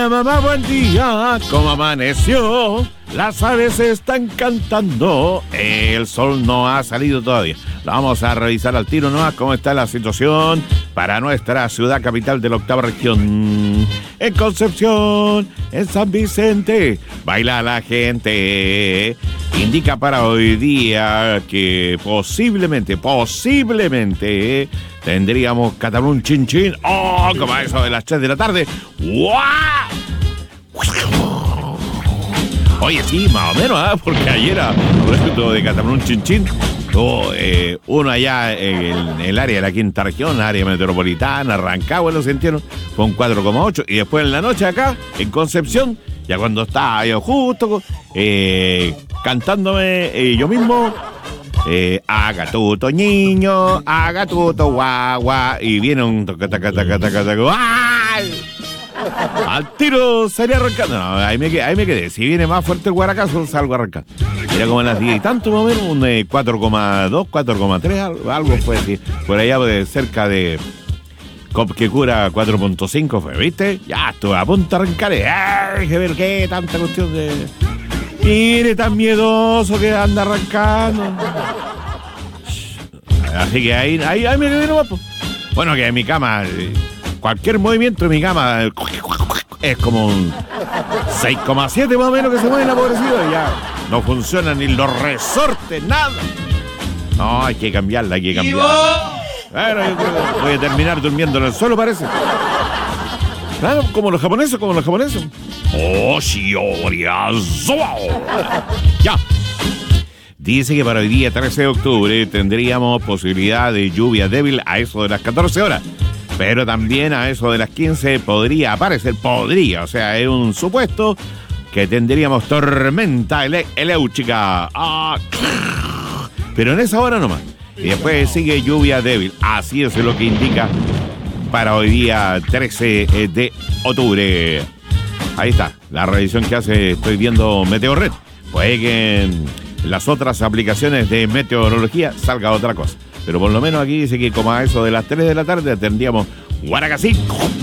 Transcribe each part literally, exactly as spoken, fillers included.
Mamá, buen día, ¿cómo amaneció? Las aves están cantando, el sol no ha salido todavía. Vamos a revisar al tiro nomás cómo está la situación para nuestra ciudad capital de la octava región. En Concepción, en San Vicente, baila la gente. Indica para hoy día que posiblemente, posiblemente tendríamos Catabrún Chin Chin. ¡Oh! Como a eso de las tres de la tarde. ¡Guau! Oye, sí, más o menos, ¿eh? Porque ayer, a propósito de Catabrún Chin Chin, tuvo eh, uno allá en el área de la quinta región, área metropolitana, Rancagua, lo sintieron, fue un cuatro coma ocho. Y después en la noche acá, en Concepción, ya cuando estaba yo justo eh, cantándome eh, yo mismo, eh, haga tuto niño, haga tuto guagua, y viene un toca taca taca taca taca, ¡ay! Al tiro salí arrancando. No, ahí me, quedé, ahí me quedé. Si viene más fuerte el guaracazo, salgo arrancando. Era como a las diez y tanto, más o menos, un eh, cuatro coma dos, cuatro coma tres, algo, algo fue así. Por allá de cerca de que cura cuatro punto cinco fue, ¿viste? Ya estuve a punto de arrancar. ¡Ay, qué ver qué! Tanta cuestión de... Mire, tan miedoso que anda arrancando. Así que ahí, ahí, ahí me quedé nomás. Bueno, que en mi cama... Cualquier movimiento de mi cama es como un seis coma siete más o menos que se mueve la pobrecita. Ya no funcionan ni los resortes, nada. No, hay que cambiarla, hay que cambiarla. Bueno, yo creo que voy a terminar durmiendo en el suelo, parece. Claro, como los japoneses, como los japoneses. Oh, ya. Dice que para hoy día, trece de octubre, tendríamos posibilidad de lluvia débil a eso de las catorce horas. Pero también a eso de las quince podría aparecer, podría, o sea, es un supuesto que tendríamos tormenta ele- eléutrica. Ah, pero en esa hora nomás. Y después sigue lluvia débil. Así es lo que indica para hoy día trece de octubre. Ahí está, la revisión que hace, estoy viendo Meteorred. Puede que en las otras aplicaciones de meteorología salga otra cosa. Pero por lo menos aquí dice que como a eso de las tres de la tarde tendríamos Guaracasí.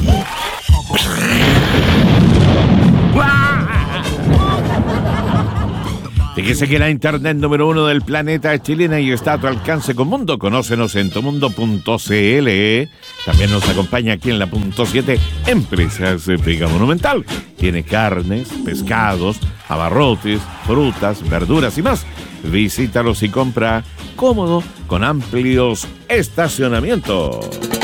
Fíjese que la internet número uno del planeta es chilena y está a tu alcance con Mundo. Conócenos en tumundo punto cl. También nos acompaña aquí en la punto siete Empresas Pega Monumental. Tiene carnes, pescados, abarrotes, frutas, verduras y más. Visítalos y compra cómodo con amplios estacionamientos.